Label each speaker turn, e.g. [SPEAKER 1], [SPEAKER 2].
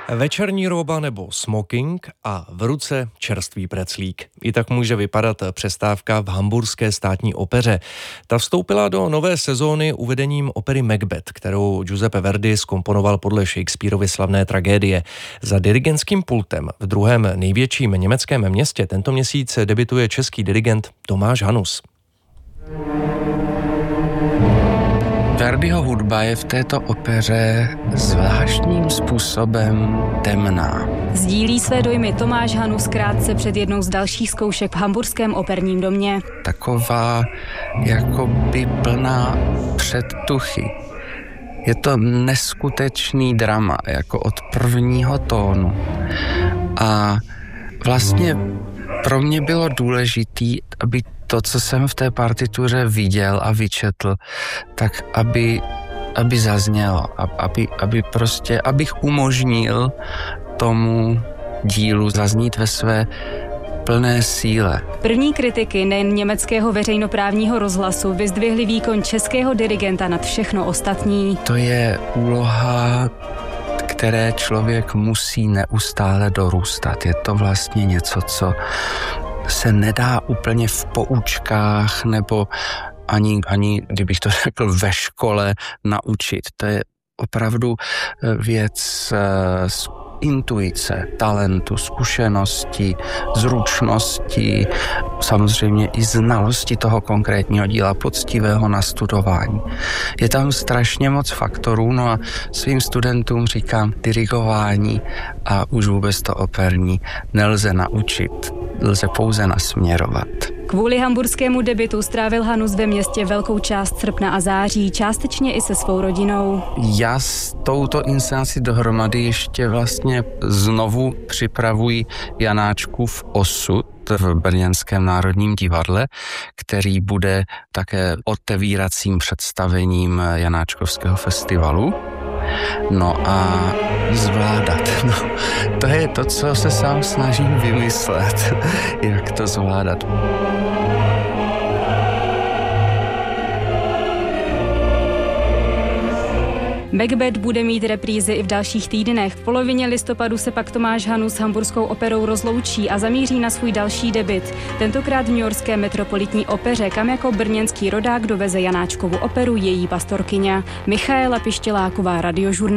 [SPEAKER 1] Večerní roba nebo smoking a v ruce čerstvý preclík. I tak může vypadat přestávka v Hamburské státní opeře. Ta vstoupila do nové sezóny uvedením opery Macbeth, kterou Giuseppe Verdi zkomponoval podle Shakespearovy slavné tragédie. Za dirigentským pultem v druhém největším německém městě tento měsíc debutuje český dirigent Tomáš Hanus.
[SPEAKER 2] Verdiho hudba je v této opeře zvláštním způsobem temná.
[SPEAKER 3] Sdílí své dojmy Tomáš Hanus krátce před jednou z dalších zkoušek v Hamburském operním domě.
[SPEAKER 2] Taková jakoby plná předtuchy. Je to neskutečný drama, jako od prvního tónu. A vlastně pro mě bylo důležitý, aby to, co jsem v té partituře viděl a vyčetl, tak aby zaznělo, abych umožnil tomu dílu zaznít ve své plné síle.
[SPEAKER 3] První kritiky nejen německého veřejnoprávního rozhlasu vyzdvihli výkon českého dirigenta nad všechno ostatní.
[SPEAKER 2] To je úloha, které člověk musí neustále dorůstat. Je to vlastně něco, co se nedá úplně v poučkách nebo ani kdybych to řekl, ve škole naučit. To je opravdu věc z intuice, talentu, zkušenosti, zručnosti, samozřejmě i znalosti toho konkrétního díla, poctivého nastudování. Je tam strašně moc faktorů, no a svým studentům říkám, dirigování a už vůbec to operní nelze naučit, lze pouze nasměrovat.
[SPEAKER 3] Kvůli hamburskému debutu strávil Hanus ve městě velkou část srpna a září, částečně i se svou rodinou.
[SPEAKER 2] Já s touto inscenací dohromady ještě vlastně znovu připravuji Janáčkův osud v Brněnském národním divadle, který bude také otevíracím představením Janáčkovského festivalu. No a zvládat. No, to je to, co se sám snažím vymyslet, jak to zvládat.
[SPEAKER 3] Macbeth bude mít reprízy i v dalších týdnech. V polovině listopadu se pak Tomáš Hanus s Hamburskou operou rozloučí a zamíří na svůj další debut. Tentokrát v newyorské metropolitní opeře, kam jako brněnský rodák doveze Janáčkovu operu její pastorkyně. Michaela Pištěláková, Radiožurnál.